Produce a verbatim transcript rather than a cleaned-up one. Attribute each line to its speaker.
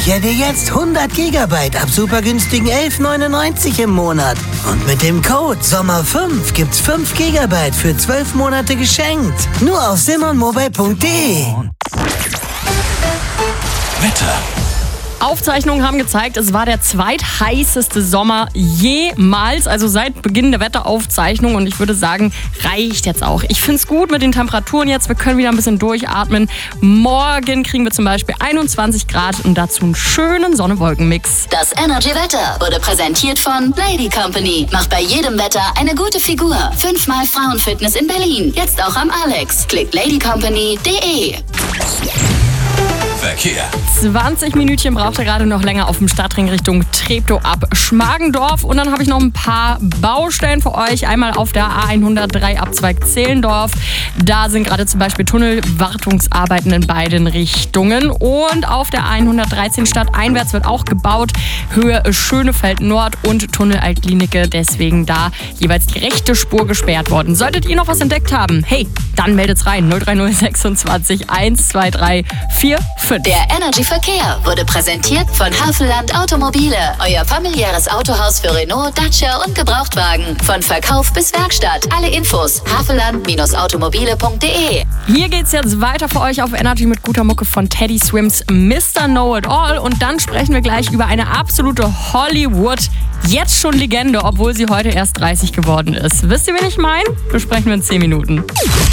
Speaker 1: Sichere dir jetzt hundert Gigabyte ab super günstigen elf neunundneunzig im Monat. Und mit dem Code Sommer fünf gibt's fünf Gigabyte für zwölf Monate geschenkt. Nur auf simonmobile punkt de.
Speaker 2: Wetter.
Speaker 3: Aufzeichnungen haben gezeigt, es war der zweitheißeste Sommer jemals, also seit Beginn der Wetteraufzeichnung, und ich würde sagen, reicht jetzt auch. Ich finde es gut mit den Temperaturen jetzt, wir können wieder ein bisschen durchatmen. Morgen kriegen wir zum Beispiel einundzwanzig Grad und dazu einen schönen Sonne-Wolken-Mix.
Speaker 4: Das Energy-Wetter wurde präsentiert von Lady Company. Macht bei jedem Wetter eine gute Figur. Fünfmal Frauenfitness in Berlin. Jetzt auch am Alex. Klickt lady company punkt de.
Speaker 2: Verkehr.
Speaker 3: zwanzig Minütchen braucht er gerade noch länger auf dem Stadtring Richtung Treptow ab Schmargendorf. Und dann habe ich noch ein paar Baustellen für euch. Einmal auf der A hundertdrei Abzweig Zehlendorf. Da sind gerade zum Beispiel Tunnelwartungsarbeiten in beiden Richtungen. Und auf der A hundertdreizehn stadteinwärts wird auch gebaut. Höhe Schönefeld Nord und Tunnel Altlinike. Deswegen da jeweils die rechte Spur gesperrt worden. Solltet ihr noch was entdeckt haben, hey, dann meldet's rein. null drei null sechsundzwanzig eins zwei drei vier fünf.
Speaker 4: Der Energy Verkehr wurde präsentiert von Havelland Automobile. Euer familiäres Autohaus für Renault, Dacia und Gebrauchtwagen. Von Verkauf bis Werkstatt. Alle Infos havelland automobile punkt de.
Speaker 3: Hier geht's jetzt weiter für euch auf Energy mit guter Mucke von Teddy Swims Mister Know It All. Und dann sprechen wir gleich über eine absolute Hollywood, jetzt schon Legende, obwohl sie heute erst dreißig geworden ist. Wisst ihr, wen ich meine? Besprechen wir in zehn Minuten.